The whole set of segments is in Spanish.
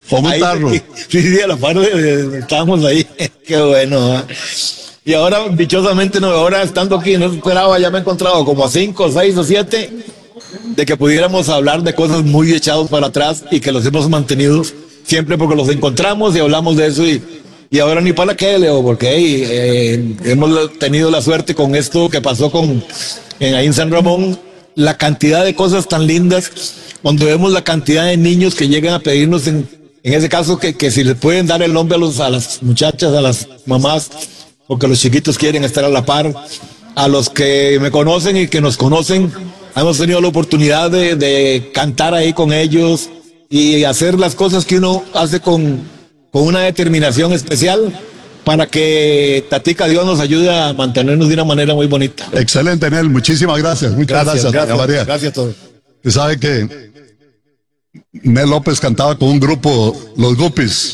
fomentarlo. Sí, a la par estábamos ahí. Qué bueno, ¿eh? Y ahora, dichosamente, no, ahora estando aquí, no esperaba, ya me he encontrado como a 5, 6 o 7 de que pudiéramos hablar de cosas muy echados para atrás y que los hemos mantenido siempre porque los encontramos y hablamos de eso y ahora ni para qué, Leo, porque hemos tenido la suerte con esto que pasó ahí en San Ramón, la cantidad de cosas tan lindas, cuando vemos la cantidad de niños que llegan a pedirnos, en ese caso, que si les pueden dar el nombre a las muchachas, a las mamás, porque los chiquitos quieren estar a la par, a los que me conocen y que nos conocen, hemos tenido la oportunidad de cantar ahí con ellos y hacer las cosas que uno hace con una determinación especial para que Tatica Dios nos ayude a mantenernos de una manera muy bonita. Excelente, Nel, muchísimas gracias. Muchas gracias, María. Gracias a todos. Usted sabe que Nel López cantaba con un grupo, Los Guppies,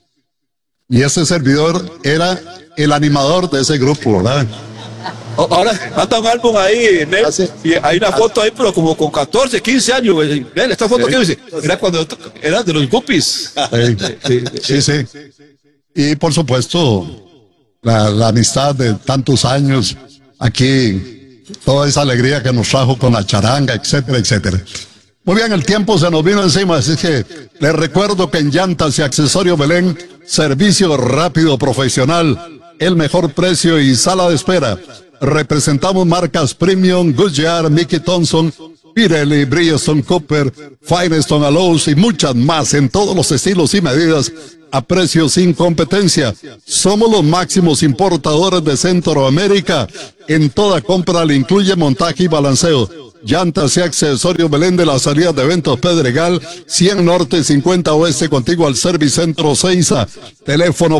y ese servidor era el animador de ese grupo, ¿verdad? Ahora falta un álbum ahí, Nel, y hay una foto ahí, pero como con 14, 15 años. Nel, esta foto que dice, era cuando era de los Guppies. Sí. Y por supuesto, la amistad de tantos años aquí, toda esa alegría que nos trajo con la charanga, etcétera, etcétera. Muy bien, el tiempo se nos vino encima, así que les recuerdo que en Llantas y Accesorios Belén, servicio rápido, profesional, el mejor precio y sala de espera. Representamos marcas Premium, Goodyear, Mickey Thompson, Pirelli, Bridgestone, Cooper, Firestone, Allows y muchas más en todos los estilos y medidas a precios sin competencia. Somos los máximos importadores de Centroamérica. En toda compra le incluye montaje y balanceo. Llantas y Accesorios Belén de la salida de Eventos Pedregal, 100 Norte, 50 Oeste, contigo al Servicentro Seiza. Teléfono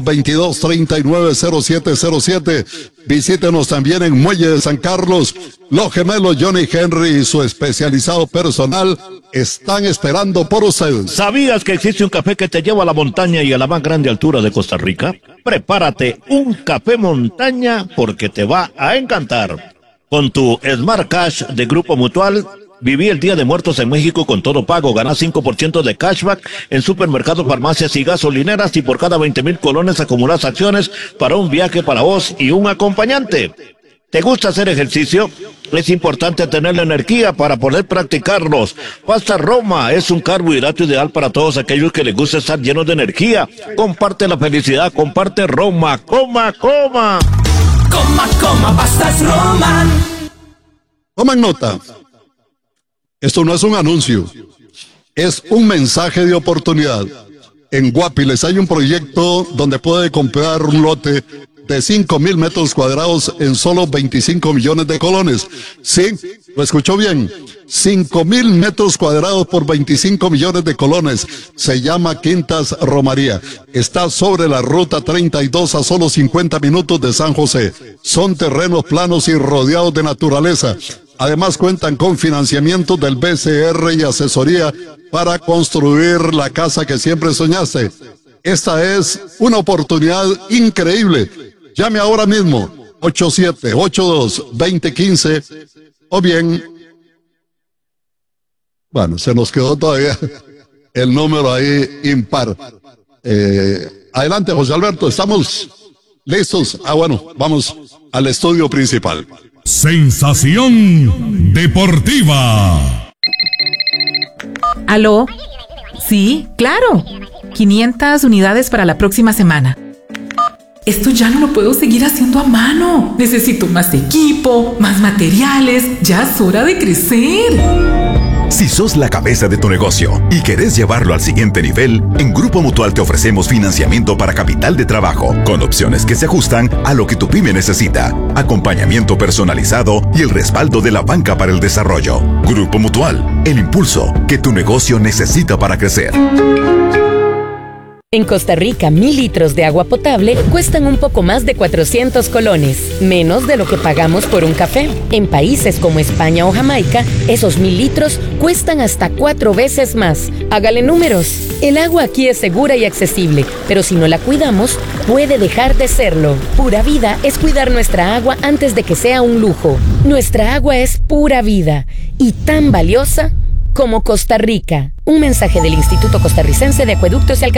2239-0707. Visítenos también en Muelle de San Carlos. Los gemelos Johnny Henry y su especializado personal están esperando por ustedes. ¿Sabías que existe un café que te lleva a la montaña y a la más grande altura de Costa Rica? Prepárate un café montaña porque te va a encantar. Con tu Smart Cash de Grupo Mutual, viví el Día de Muertos en México con todo pago. Ganás 5% de cashback en supermercados, farmacias y gasolineras, y por cada 20,000 colones acumulás acciones para un viaje para vos y un acompañante. ¿Te gusta hacer ejercicio? Es importante tener la energía para poder practicarlos. Pasta Roma es un carbohidrato ideal para todos aquellos que les gusta estar llenos de energía. Comparte la felicidad, comparte Roma. Coma. Coma, pastas Roma. Tomen nota. Esto no es un anuncio, es un mensaje de oportunidad. En Guapiles hay un proyecto donde puede comprar un lote de 5,000 metros cuadrados en solo 25 millones de colones. Sí, lo escuchó bien. 5,000 metros cuadrados por 25 millones de colones. Se llama Quintas Romaría. Está sobre la ruta 32 a solo 50 minutos de San José. Son terrenos planos y rodeados de naturaleza. Además cuentan con financiamiento del BCR y asesoría para construir la casa que siempre soñaste. Esta es una oportunidad increíble. Llame ahora mismo 8782-2015 o bien, bueno, se nos quedó todavía el número ahí impar. Adelante, José Alberto, estamos listos. Bueno, vamos al estudio principal. Sensación deportiva. ¿Aló? Sí, claro. 500 unidades para la próxima semana. Esto ya no lo puedo seguir haciendo a mano. Necesito más equipo, más materiales. Ya es hora de crecer. Si sos la cabeza de tu negocio y querés llevarlo al siguiente nivel, en Grupo Mutual te ofrecemos financiamiento para capital de trabajo, con opciones que se ajustan a lo que tu pyme necesita, acompañamiento personalizado y el respaldo de la banca para el desarrollo. Grupo Mutual, el impulso que tu negocio necesita para crecer. En Costa Rica, 1,000 litros de agua potable cuestan un poco más de 400 colones, menos de lo que pagamos por un café. En países como España o Jamaica, esos 1,000 litros cuestan hasta 4 veces más. Hágale números. El agua aquí es segura y accesible, pero si no la cuidamos, puede dejar de serlo. Pura Vida es cuidar nuestra agua antes de que sea un lujo. Nuestra agua es pura vida y tan valiosa como Costa Rica. Un mensaje del Instituto Costarricense de Acueductos y Alcantarillados.